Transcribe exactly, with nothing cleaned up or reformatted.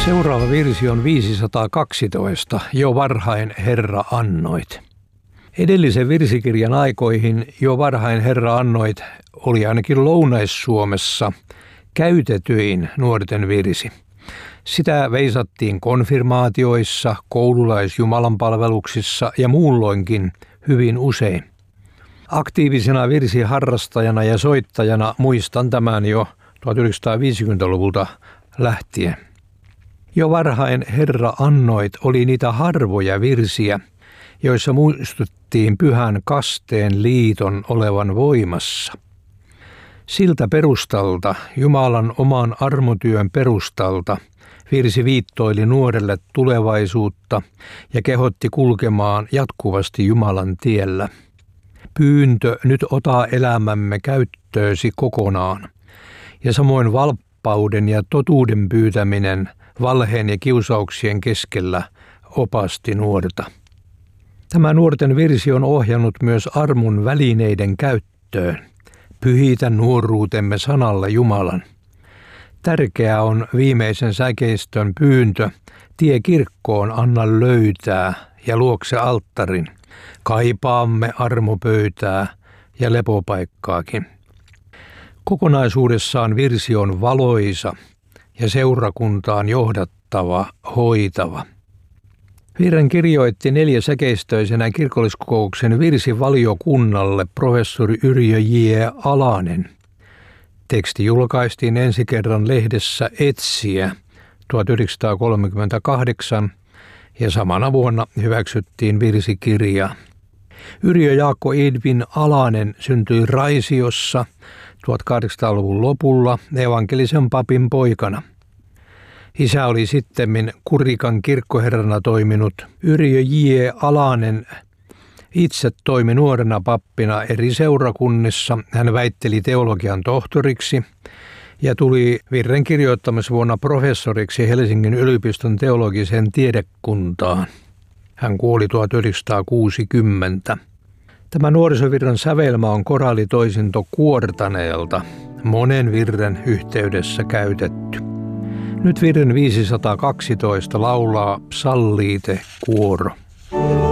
Seuraava virsi on viisisataakaksitoista, Jo varhain Herra annoit. Edellisen virsikirjan aikoihin Jo varhain Herra annoit oli ainakin Lounais-Suomessa käytetyin nuorten virsi. Sitä veisattiin konfirmaatioissa, koululaisjumalanpalveluksissa ja muulloinkin hyvin usein. Aktiivisena virsiharrastajana ja soittajana muistan tämän jo tuhatyhdeksänsataaviisikymmentäluvulta lähtien. Jo varhain Herra annoit oli niitä harvoja virsiä, joissa muistuttiin pyhän kasteen liiton olevan voimassa. Siltä perustalta, Jumalan oman armotyön perustalta, virsi viittoili nuorelle tulevaisuutta ja kehotti kulkemaan jatkuvasti Jumalan tiellä. Pyyntö nyt ota elämämme käyttöösi kokonaan, ja samoin valppauden ja totuuden pyytäminen valheen ja kiusauksien keskellä opasti nuorta. Tämä nuorten virsi on ohjannut myös armon välineiden käyttöön. Pyhitä nuoruutemme sanalla Jumalan. Tärkeää on viimeisen säkeistön pyyntö, tie kirkkoon anna löytää ja luokse alttarin. Kaipaamme armopöytää ja lepopaikkaakin. Kokonaisuudessaan virsi on valoisa ja seurakuntaan johdattava, hoitava. Virren kirjoitti neljäsäkeistöisenä kirkolliskokouksen virsivaliokunnalle professori Yrjö J. Alanen. Teksti julkaistiin ensi kerran lehdessä Etsiä tuhatyhdeksänsataakolmekymmentäkahdeksan ja samana vuonna hyväksyttiin virsikirja. Yrjö Jaakko Edvin Alanen syntyi Raisiossa tuhatkahdeksansataaluvun lopulla evankelisen papin poikana. Isä oli sittemmin Kurikan kirkkoherrana toiminut Yrjö J. Alanen. Itse toimi nuorena pappina eri seurakunnissa. Hän väitteli teologian tohtoriksi ja tuli virren kirjoittamisvuonna professoriksi Helsingin yliopiston teologiseen tiedekuntaan. Hän kuoli tuhatyhdeksänsataakuusikymmentä. Tämä nuorisovirran sävelmä on koraalitoisinto Kuortaneelta, monen virren yhteydessä käytetty. Nyt virren viisisataakaksitoista laulaa Psalliite kuoro.